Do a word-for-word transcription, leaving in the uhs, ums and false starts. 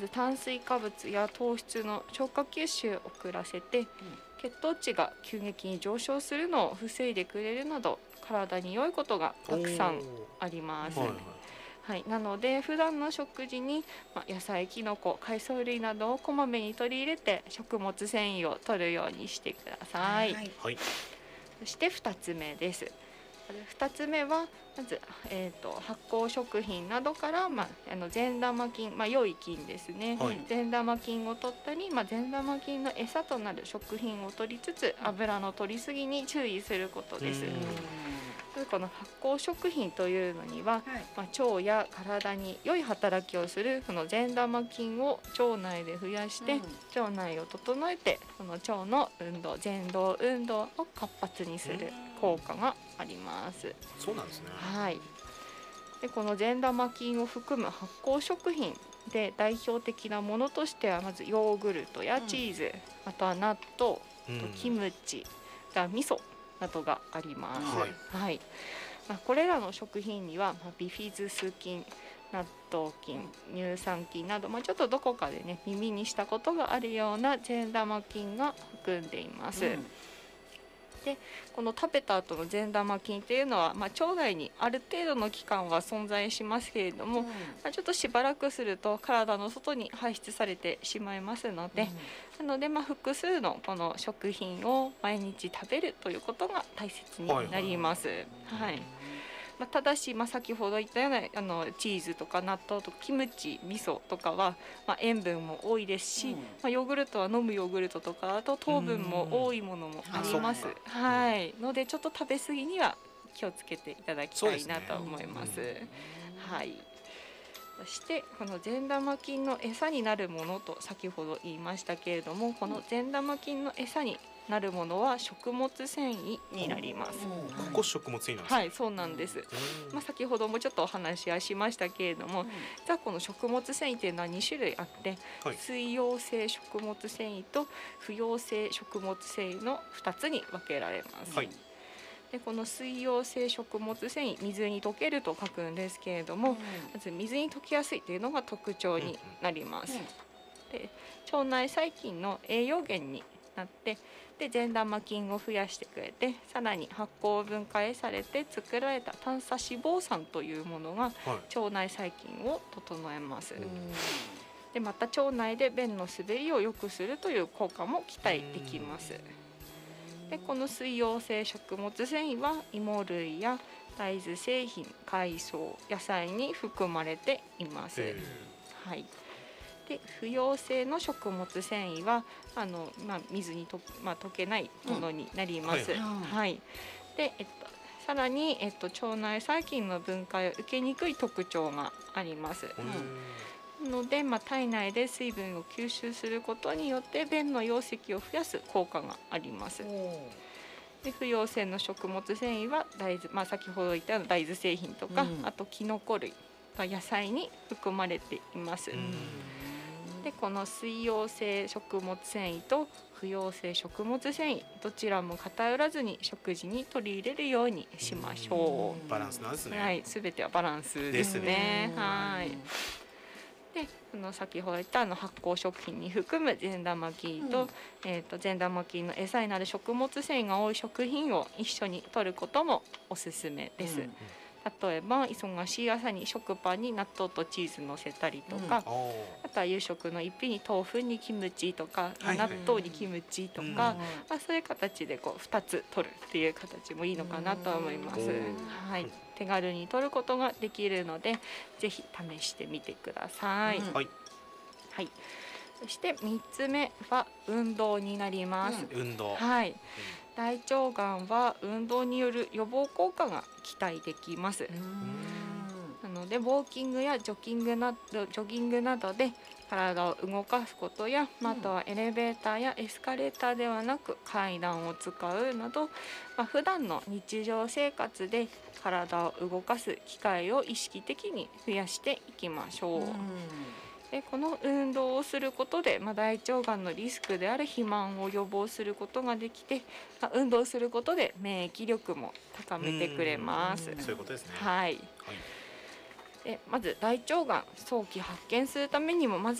ず炭水化物や糖質の消化吸収を遅らせて、うん、血糖値が急激に上昇するのを防いでくれるなど体に良いことがたくさんあります。はいはい、なので普段の食事に、まあ、野菜、きのこ、海藻類などをこまめに取り入れて食物繊維を摂るようにしてください。はい、そしてふたつめです。ふたつめはまず、えーと、発酵食品などから、まあ、あの善玉菌、まあ、良い菌ですね、はい、善玉菌を取ったり、まあ、善玉菌の餌となる食品を取りつつ油の取りすぎに注意することです。この発酵食品というのには、はい、まあ、腸や体に良い働きをするその善玉菌を腸内で増やして、うん、腸内を整えてその腸の運動蠕動運動を活発にする効果があります。 そうなんですね。 はい、でこの善玉菌を含む発酵食品で代表的なものとしてはまずヨーグルトやチーズ、うん、あとは納豆、うん、キムチ、味噌などがあります。はいはい、まあ、これらの食品には、まあ、ビフィズス菌、納豆菌、乳酸菌など、まあ、ちょっとどこかでね耳にしたことがあるような善玉菌が含んでいます。うん、でこの食べた後の善玉菌っていうのは、まあ、腸内にある程度の期間は存在しますけれども、うん、まあ、ちょっとしばらくすると体の外に排出されてしまいますので、うん、なので、まあ、複数のこの食品を毎日食べるということが大切になります。はいはいはい、まあ、ただし、まあ、先ほど言ったようなあのチーズとか納豆とかキムチ、味噌とかは、まあ、塩分も多いですし、うん、まあ、ヨーグルトは飲むヨーグルトとかあと糖分も多いものもあります。はい、のでちょっと食べ過ぎには気をつけていただきたいなと思います。はい、そしてこの善玉菌の餌になるものと先ほど言いましたけれども、この善玉菌の餌になるものは食物繊維になります。 ここ食物繊維なんですか？ はい、そうなんです。まあ、先ほどもちょっとお話はしましたけれども、うん、じゃあこの食物繊維っていうのはに種類あって、はい、水溶性食物繊維と不溶性食物繊維のふたつに分けられます。はい、でこの水溶性食物繊維、水に溶けると書くんですけれども、うん、まず水に溶けやすいというのが特徴になります。うんうん、で腸内細菌の栄養源になってで善玉菌を増やしてくれて、さらに発酵分解されて作られた短鎖脂肪酸というものが腸内細菌を整えます。はい、でまた腸内で便の滑りを良くするという効果も期待できます。でこの水溶性食物繊維は芋類や大豆製品、海藻、野菜に含まれています。はい、で不溶性の食物繊維はあの、まあ、水にと、まあ、溶けないものになります。うん、はいはい、でえっと、さらに、えっと、腸内細菌の分解を受けにくい特徴があります。うん、ので、まあ、体内で水分を吸収することによって便の溶石を増やす効果があります。で不溶性の食物繊維は大豆、まあ、先ほど言ったような大豆製品とか、うん、あとキノコ類、野菜に含まれています。うん、でこの水溶性食物繊維と不溶性食物繊維どちらも偏らずに食事に取り入れるようにしましょう。 バランスなんですね。 はい、全てはバランスですね。ですね。はい。でこの先ほど言ったあの発酵食品に含む善玉菌と、うん、えーと善玉菌の餌になる食物繊維が多い食品を一緒に摂ることもおすすめです。うん、例えば忙しい朝に食パンに納豆とチーズ乗せたりとか、うん、あとは夕食の一品に豆腐にキムチとか、はい、納豆にキムチとか、うん、まあ、そういう形でこうふたつ取るっていう形もいいのかなと思います。はい、手軽に取ることができるのでぜひ試してみてください。うん、はい、はい、そしてみっつめは運動になります。 うん、運動、 はい、うん、大腸がんは運動による予防効果が期待できます。なのでウォーキングやジョギングなどジョギングなどで体を動かすことや、あとはエレベーターやエスカレーターではなく階段を使うなど、まあ、普段の日常生活で体を動かす機会を意識的に増やしていきましょう。でこの運動をすることで、まあ、大腸がんのリスクである肥満を予防することができて、まあ、運動することで免疫力も高めてくれます。 そういうことですね。 はい、はい、でまず大腸がん早期発見するためにもまず